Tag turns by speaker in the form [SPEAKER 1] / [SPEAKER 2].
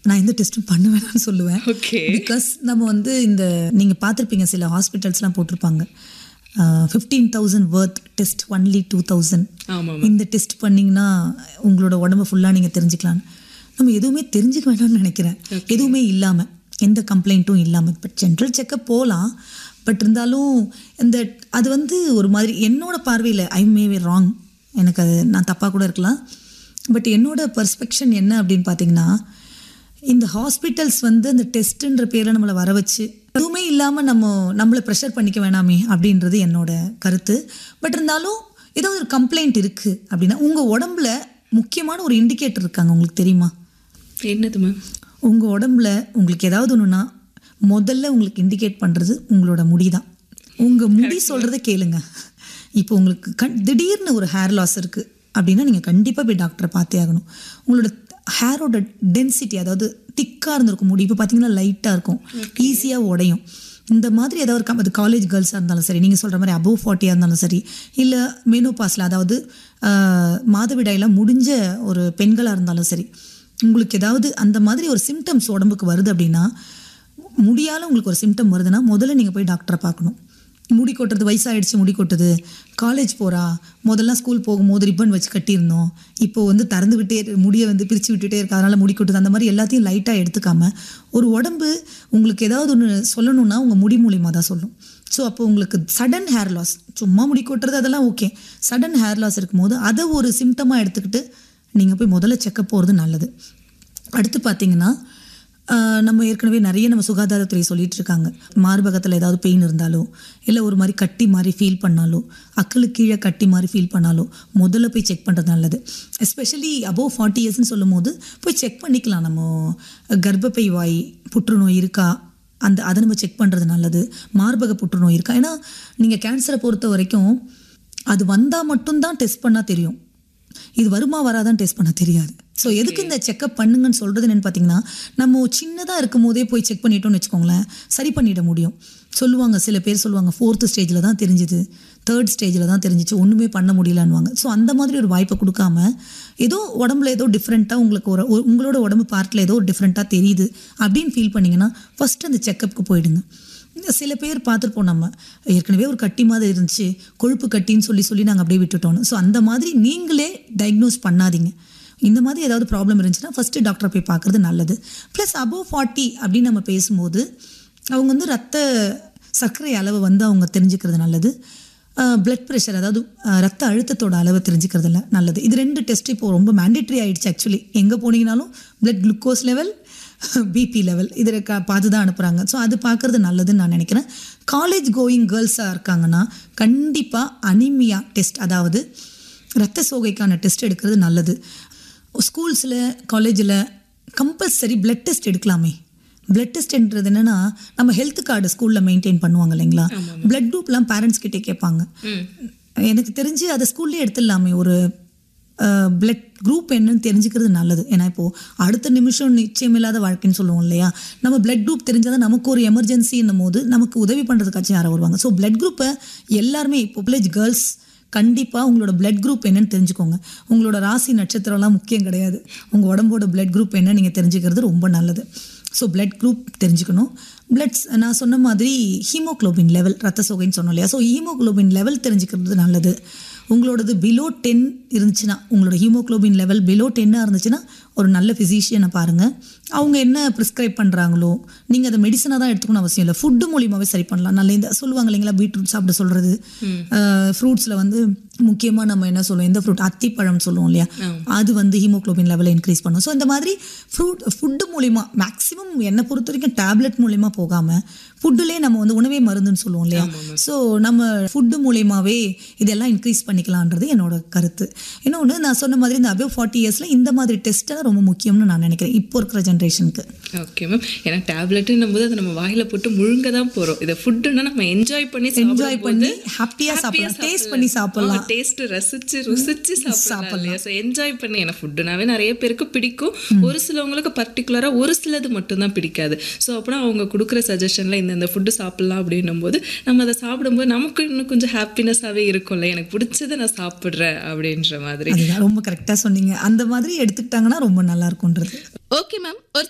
[SPEAKER 1] நான் எந்த டெஸ்ட்டும் பண்ண வேணாம்னு சொல்லுவேன்.
[SPEAKER 2] ஓகே.
[SPEAKER 1] பிகாஸ் நம்ம வந்து இந்த நீங்கள் பார்த்துருப்பீங்க சில ஹாஸ்பிட்டல்ஸ்லாம் போட்டிருப்பாங்க 15,000 worth டெஸ்ட் ஒன்லி 2,000.
[SPEAKER 2] ஆமாம்.
[SPEAKER 1] இந்த டெஸ்ட் பண்ணிங்கன்னா உங்களோட உடம்பு ஃபுல்லாக நீங்கள் தெரிஞ்சுக்கலான்னு. நம்ம எதுவுமே தெரிஞ்சுக்க வேண்டாம்னு நினைக்கிறேன். எதுவுமே இல்லாமல், எந்த கம்ப்ளைண்ட்டும் இல்லாமல். பட் ஜென்ரல் செக்கப் போகலாம். பட் இருந்தாலும் இந்த அது வந்து ஒரு மாதிரி என்னோட பார்வையில் ஐ மே பி ராங், எனக்கு அது நான் தப்பாக கூட இருக்கலாம். பட் என்னோட பெர்ஸ்பெக்ஷன் என்ன அப்படின்னு பார்த்தீங்கன்னா, இந்த ஹாஸ்பிட்டல்ஸ் வந்து அந்த டெஸ்ட்டுன்ற பேரில் நம்மளை வர வச்சு எதுவுமே இல்லாமல் நம்மளை ப்ரெஷர் பண்ணிக்க வேணாமே அப்படின்றது என்னோட கருத்து. பட் இருந்தாலும் ஏதாவது ஒரு கம்ப்ளைண்ட் இருக்குது அப்படின்னா உங்கள் உடம்புல முக்கியமான ஒரு இண்டிகேட்டர் இருக்காங்க, உங்களுக்கு தெரியுமா?
[SPEAKER 2] என்னது மேம்?
[SPEAKER 1] உங்கள் உடம்புல உங்களுக்கு ஏதாவது ஒன்றுனா முதல்ல உங்களுக்கு இண்டிகேட் பண்ணுறது உங்களோட முடி தான். உங்கள் முடி சொல்கிறத கேளுங்க. இப்போ உங்களுக்கு திடீர்னு ஒரு ஹேர் லாஸ் இருக்குது அப்படின்னா நீங்கள் கண்டிப்பாக போய் டாக்டரை பார்த்தே ஆகணும். உங்களோட ஹேரோட டென்சிட்டி, அதாவது திக்காக இருந்திருக்கும் முடி, இப்போ பார்த்தீங்கன்னா லைட்டாக இருக்கும், ஈஸியாக உடையும். இந்த மாதிரி ஏதாவது அது காலேஜ் கேர்ள்ஸாக இருந்தாலும் சரி, நீங்கள் சொல்கிற மாதிரி அபோவ் 40 இருந்தாலும் சரி, இல்லை மெனோபாஸில் அதாவது மாதவிடாயெல்லாம் முடிஞ்ச ஒரு பெண்களாக இருந்தாலும் சரி, உங்களுக்கு ஏதாவது அந்த மாதிரி ஒரு சிம்டம்ஸ் உடம்புக்கு வருது அப்படின்னா, முடியால் உங்களுக்கு ஒரு சிம்டம் வருதுன்னா முதல்ல நீங்கள் போய் டாக்டரை பார்க்கணும். முடி கொட்டுறது, வயசாகிடுச்சு முடி கொட்டுது, காலேஜ் போகிறா, முதல்ல ஸ்கூல் போகும்போது ரிப்பன் வச்சு கட்டியிருந்தோம், இப்போது வந்து திறந்து விட்டே முடியை வந்து பிரித்து விட்டுட்டே இருக்கு, அதனால் முடி கொட்டுது, அந்த மாதிரி எல்லாத்தையும் லைட்டாக எடுத்துக்காமல் ஒரு உடம்பு உங்களுக்கு ஏதாவது ஒன்று சொல்லணுன்னா உங்கள் முடி மூலியமாக தான் சொல்லும். ஸோ அப்போ உங்களுக்கு சடன் ஹேர் லாஸ், சும்மா முடி கொட்டுறது அதெல்லாம் ஓகே, சடன் ஹேர் லாஸ் இருக்கும்போது அதை ஒரு சிம்டமாக எடுத்துக்கிட்டு நீங்கள் போய் முதல்ல செக்கப் போகிறது நல்லது. அடுத்து பார்த்தீங்கன்னா, நம்ம ஏற்கனவே நிறைய நம்ம சுகாதாரத்துறை சொல்லிட்டு இருக்காங்க, மார்பகத்தில் ஏதாவது பெயின் இருந்தாலோ, இல்லை ஒரு மாதிரி கட்டி மாதிரி ஃபீல் பண்ணாலோ, அக்களுக்கு கீழே கட்டி மாதிரி ஃபீல் பண்ணாலோ முதல்ல போய் செக் பண்ணுறது நல்லது. எஸ்பெஷலி அபோவ் 40 இயர்ஸ்ன்னு சொல்லும் போது போய் செக் பண்ணிக்கலாம். நம்ம கர்ப்பப்பை வாய் புற்றுநோய் இருக்கா அதை நம்ம செக் பண்ணுறது நல்லது. மார்பக புற்றுநோய் இருக்கா, ஏன்னா நீங்கள் கேன்சரை பொறுத்த வரைக்கும் அது வந்தால் மட்டும்தான் டெஸ்ட் பண்ணால் தெரியும், இது வருமா வராதான் டெஸ்ட் பண்ண தெரியாது. ஸோ எதுக்கு இந்த செக்கப் பண்ணுங்கன்னு சொல்கிறது என்னென்னு பார்த்தீங்கன்னா, நம்ம சின்னதாக இருக்கும் போதே போய் செக் பண்ணிட்டோம்னு வச்சுக்கோங்களேன், சரி பண்ணிட முடியும். சொல்லுவாங்க, சில பேர் சொல்லுவாங்க 4th ஸ்டேஜில் தான் தெரிஞ்சுது, 3rd ஸ்டேஜில் தான் தெரிஞ்சிச்சு, ஒன்றுமே பண்ண முடியலன்னுவாங்க. ஸோ அந்த மாதிரி ஒரு வாய்ப்பை கொடுக்காம, ஏதோ உடம்புல ஏதோ டிஃப்ரெண்ட்டாக உங்களுக்கு உங்களோட உடம்பு பார்ட்டில் ஏதோ டிஃப்ரெண்ட்டாக தெரியுது அப்படின்னு ஃபீல் பண்ணிங்கன்னா ஃபஸ்ட்டு அந்த செக்கப்புக்கு போயிடுங்க. சில பேர் பார்த்துருப்போம், நம்ம ஏற்கனவே ஒரு கட்டி மாதிரி இருந்துச்சு, கொழுப்பு கட்டின்னு சொல்லி நாங்கள் அப்படியே விட்டுட்டோன்னு. ஸோ அந்த மாதிரி நீங்களே டயக்னோஸ் பண்ணாதீங்க. இந்த மாதிரி ஏதாவது ப்ராப்ளம் இருந்துச்சுன்னா ஃபஸ்ட்டு டாக்டரை போய் பார்க்குறது நல்லது. ப்ளஸ் அபோவ் 40 அப்படின்னு நம்ம பேசும்போது அவங்க வந்து ரத்த சர்க்கரை அளவு வந்து அவங்க தெரிஞ்சுக்கிறது நல்லது. பிளட் ப்ரெஷர், அதாவது ரத்த அழுத்தத்தோட அளவு தெரிஞ்சுக்கிறது நல்லது. இது 2 டெஸ்ட் இப்போது ரொம்ப மேண்டேட்ரி ஆகிடுச்சு. ஆக்சுவலி எங்கே போனீங்கனாலும் blood glucose level, BP level இதில் பார்த்து தான் அனுப்புகிறாங்க. ஸோ அது பார்க்குறது நல்லதுன்னு நான் நினைக்கிறேன். காலேஜ் கோயிங் கேர்ள்ஸாக இருக்காங்கன்னா கண்டிப்பாக அனிமியா டெஸ்ட், அதாவது ரத்த சோகைக்கான டெஸ்ட் எடுக்கிறது நல்லது. ஸ்கூல்ஸில் காலேஜில் கம்பல்சரி பிளட் டெஸ்ட் எடுக்கலாமே. பிளட் டெஸ்ட்ன்றது என்னென்னா, நம்ம ஹெல்த் கார்டு ஸ்கூலில் மெயின்டைன் பண்ணுவாங்க இல்லைங்களா, பிளட் குரூப்லாம் பேரண்ட்ஸ் கிட்டே கேட்பாங்க. எனக்கு தெரிஞ்சு அதை ஸ்கூல்லேயே எடுத்துடலாமே. ஒரு பிளட் குரூப் என்னன்னு தெரிஞ்சுக்கிறது நல்லது. ஏன்னா இப்போது அடுத்த நிமிஷம் நிச்சயமில்லாத வாழ்க்கைன்னு சொல்லுவோம் இல்லையா, நம்ம பிளட் குரூப் தெரிஞ்சால் தான் நமக்கு ஒரு எமர்ஜென்சின்னும் போது நமக்கு உதவி பண்ணுறதுக்காச்சும் யாரும் வருவாங்க. ஸோ பிளட் குரூப்பை எல்லாருமே, இப்போ காலேஜ் கேர்ள்ஸ் கண்டிப்பாக உங்களோட பிளட் குரூப் என்னன்னு தெரிஞ்சுக்கோங்க. உங்களோட ராசி நட்சத்திரம்லாம் முக்கியம் கிடையாது, உங்கள் உடம்போட பிளட் குரூப் என்ன நீங்கள் தெரிஞ்சுக்கிறது ரொம்ப நல்லது. ஸோ பிளட் குரூப் தெரிஞ்சுக்கணும். பிளட்ஸ் நான் சொன்ன மாதிரி ஹீமோக்ளோபின் லெவல், ரத்த சோகைன்னு சொன்னோம் இல்லையா, ஸோ ஹீமோக்ளோபின் லெவல் தெரிஞ்சுக்கிறது நல்லது. உங்களோடது பிலோ 10 இருந்துச்சுன்னா, உங்களோட ஹீமோக்ளோபின் லெவல் பிலோ 10 இருந்துச்சுன்னா ஒரு நல்ல ஃபிசிஷியனை பாருங்கள். அவங்க என்ன ப்ரிஸ்கிரைப் பண்ணுறாங்களோ, நீங்கள் அதை மெடிசனாக தான் எடுத்துக்கணும் அவசியம் இல்லை, ஃபுட்டு மூலியமாகவே சரி பண்ணலாம். நல்ல இந்த சொல்லுவாங்க இல்லைங்களா, பீட்ரூட் சாப்பிட சொல்கிறது, ஃப்ரூட்ஸில் வந்து முக்கியமாக நம்ம என்ன சொல்லுவோம், எந்த ஃப்ரூட், அத்திப்பழம் சொல்லுவோம் இல்லையா, அது வந்து ஹீமோக்ளோபின் லெவலை இன்க்ரீஸ் பண்ணும். ஸோ இந்த மாதிரி ஃபுட்டு மூலிமா மேக்ஸிமம் என்னை பொறுத்த வரைக்கும் டேப்லெட் மூலிமா போகாமல் ஃபுட்டுலேயே நம்ம வந்து உணவே மருந்துன்னு சொல்லுவோம் இல்லையா, ஸோ நம்ம ஃபுட்டு மூலியமாகவே இதெல்லாம் இன்க்ரீஸ் பண்ணிக்கலான்றது என்னோட கருத்து. இன்னொன்று நான் சொன்ன மாதிரி இந்த அபவ் 40 இயர்ஸில் இந்த மாதிரி டெஸ்ட்டெல்லாம் ரொம்ப முக்கியம்னு நான் நினைக்கிறேன் இப்போ இருக்கிற ஜென்ரேஷனுக்கு.
[SPEAKER 2] Okay ma'am. ஏன்னா டேப்லெட்டுன்னும் போது அதை நம்ம வாயில் போட்டு முழுங்க தான் போகிறோம். இதை ஃபுட்டுன்னா நம்ம என்ஜாய் பண்ணி
[SPEAKER 1] ஹாப்பியாக சாப்பிடலாம், டேஸ்ட் பண்ணி சாப்பிடலாம்,
[SPEAKER 2] டேஸ்ட்டு ருசிச்சு சாப்பிடலாம். ஸோ என்ஜாய் பண்ணி, ஏன்னா ஃபுட்டுனாவே நிறைய பேருக்கு பிடிக்கும், ஒரு சிலவங்களுக்கு பர்டிகுலராக ஒரு சிலது மட்டும்தான் பிடிக்காது. ஸோ அப்படின்னா அவங்க கொடுக்குற சஜஷனில் இந்த ஃபுட்டு சாப்பிட்லாம் அப்படின்னும் போது நம்ம அதை சாப்பிடும்போது நமக்கு இன்னும் கொஞ்சம் ஹாப்பினஸாகவே இருக்கும்ல, எனக்கு பிடிச்சதை நான் சாப்பிட்றேன் அப்படின்ற மாதிரி.
[SPEAKER 1] ரொம்ப கரெக்டாக சொன்னீங்க. அந்த மாதிரி எடுத்துக்கிட்டாங்கன்னா ரொம்ப நல்லா இருக்கும்ன்றது.
[SPEAKER 2] Okay ma'am. ஒரு